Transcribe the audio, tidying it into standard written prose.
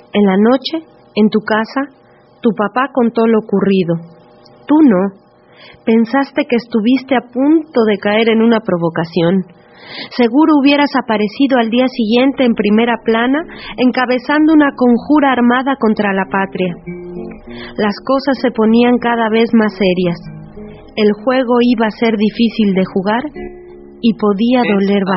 En la noche, en tu casa, tu papá contó lo ocurrido. Tú no. Pensaste que estuviste a punto de caer en una provocación. Seguro hubieras aparecido al día siguiente en primera plana, encabezando una conjura armada contra la patria. Las cosas se ponían cada vez más serias. El juego iba a ser difícil de jugar y podía doler bastante.